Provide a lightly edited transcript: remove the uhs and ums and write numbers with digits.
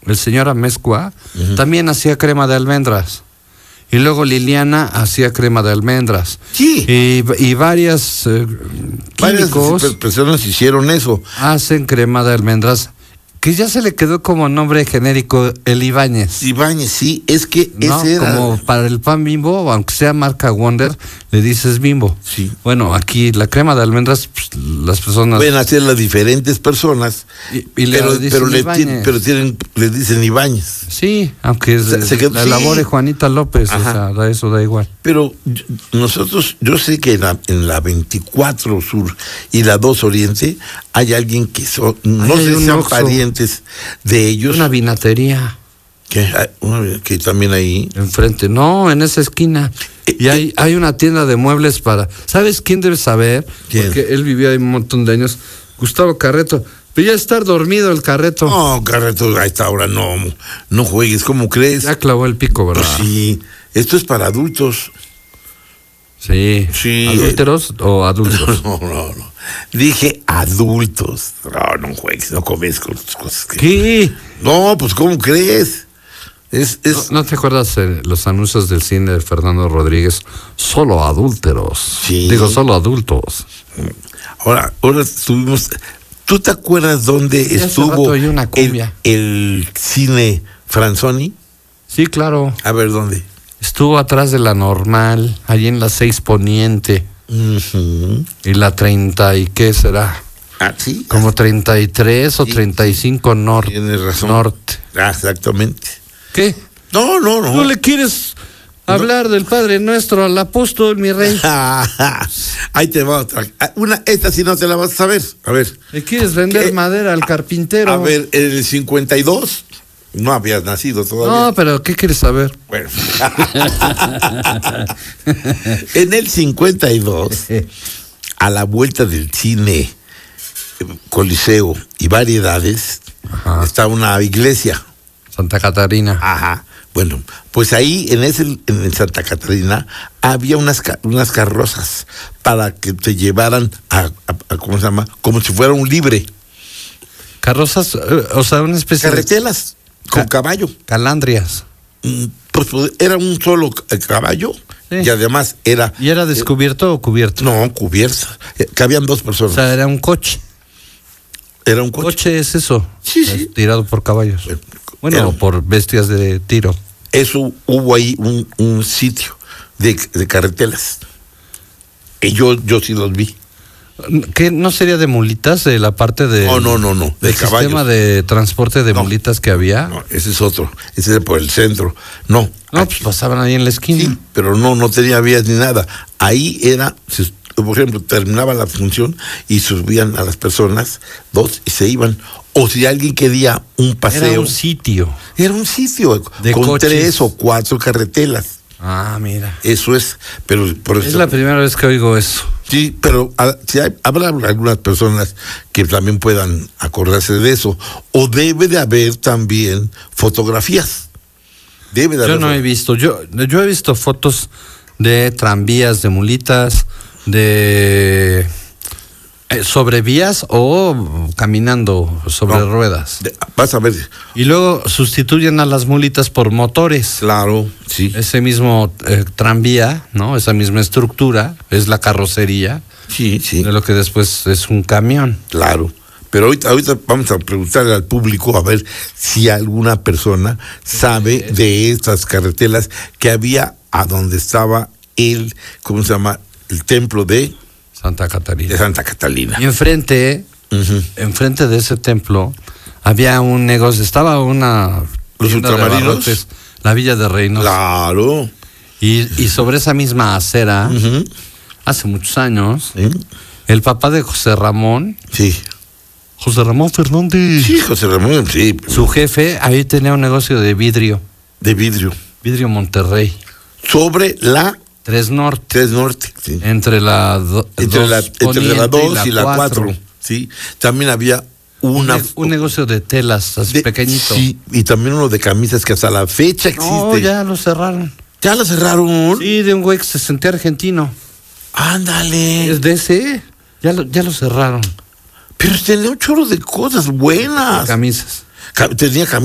el señor Amezcua, también hacía crema de almendras. Y luego Liliana hacía crema de almendras. Sí. Y varias químicos personas hicieron eso. hacen crema de almendras, que ya se le quedó como nombre genérico el Ibáñez. Ibáñez, sí, es que No, ese era... como para el pan Bimbo, aunque sea marca Wonder, le dices Bimbo. Sí. Bueno, aquí la crema de almendras, pues, las personas... Pueden hacerla diferentes personas, y le dicen Ibáñez. le dicen Ibáñez. Sí, aunque la elabore Juanita López, Ajá. o sea, eso da igual. Pero yo sé que en la 24 Sur y la 2 Oriente hay alguien que no sé si sean parientes de ellos. Una vinatería. Que también ahí. Enfrente, no, en esa esquina. Y hay una tienda de muebles para... ¿Sabes quién debe saber? ¿Quién? Porque él vivió ahí un montón de años. Gustavo Carreto. Pero ya estar dormido el Carreto. No, Carreto, a esta hora no juegues, ¿cómo crees? Ya clavó el pico, ¿verdad? Pues sí, esto es para adultos. Sí. ¿Adúlteros o adultos? No. Dije adultos. No juegues, no comes con tus cosas. ¿Qué? No, pues ¿cómo crees? ¿No te acuerdas los anuncios del cine de Fernando Rodríguez? Solo adúlteros. Sí. Digo, solo adultos. Ahora estuvimos... ¿Tú te acuerdas dónde estuvo el cine Franzoni? Sí, claro. A ver, ¿dónde? Estuvo atrás de la Normal, allí en la 6 Poniente. Y la 30, ¿y qué será? Ah, sí. Como 33 o 35 norte. Tienes razón. Norte. Ah, exactamente. ¿Qué? No. ¿No le quieres hablar del Padre Nuestro al apóstol, mi rey? Ahí te va otra. Esta sí no te la vas a saber. A ver. ¿Le quieres vender madera al carpintero? A ver, en el 52 no habías nacido todavía. No, pero ¿qué quieres saber? Bueno. En el 52, a la vuelta del cine Coliseo y Variedades, está una iglesia. Santa Catarina. Ajá. Bueno, pues ahí en Santa Catarina había unas carrozas para que te llevaran a ¿cómo se llama? Como si fuera un libre. Carrozas, o sea, una especie carretelas con caballo. Calandrias. Pues era un solo caballo. Sí. Y además era... ¿Y era descubierto o cubierto? No, cubierto. Cabían 2 personas. O sea, era un coche. Era un coche. ¿Coche es eso? Sí. Tirado por caballos. Bueno, por bestias de tiro. Eso, hubo ahí un sitio de carretelas. Y yo sí los vi. ¿Qué no sería de mulitas de la parte de... No. ¿Del sistema de transporte de mulitas que había? No, ese es otro. Ese es por el centro. No, pues pasaban ahí en la esquina. Sí, pero no tenía vías ni nada. Ahí era, por ejemplo, terminaba la función y subían a las personas 2 y se iban. O si alguien quería un paseo. Era un sitio. Era un sitio de con coches. 3 o 4 carretelas. Ah, mira. Eso es, pero por eso. Es la primera vez que oigo eso. Sí, pero habrá algunas personas que también puedan acordarse de eso. O debe de haber también fotografías. Yo no he visto. Yo he visto fotos de tranvías, de mulitas, de sobre vías o caminando sobre ruedas. Vas a ver. Y luego sustituyen a las mulitas por motores. Claro, sí. Ese mismo tranvía, ¿no? Esa misma estructura es la carrocería. Sí. De lo que después es un camión. Claro. Pero ahorita vamos a preguntarle al público a ver si alguna persona sabe de estas carretelas que había a donde estaba ¿cómo se llama? El templo de Santa Catarina. De Santa Catalina. Y enfrente de ese templo, había un negocio, estaba los ultramarinos, la Villa de Reynosa. Claro. Y sobre esa misma acera, hace muchos años, el papá de José Ramón. Sí. José Ramón Fernández. Sí, José Ramón, sí. Su jefe ahí tenía un negocio de vidrio. De vidrio. Vidrio Monterrey. Sobre la 3 Norte. Sí. Entre la 2 y la 4. Sí. También había un negocio de telas, así pequeñito. Sí, y también uno de camisas que hasta la fecha existe. No, ya lo cerraron. ¿Ya lo cerraron? Sí, de un güey que se sentía argentino. Ándale. Es de ese, ya lo cerraron. Pero tenía un chorro de cosas buenas. Camisas. Tenía camisas.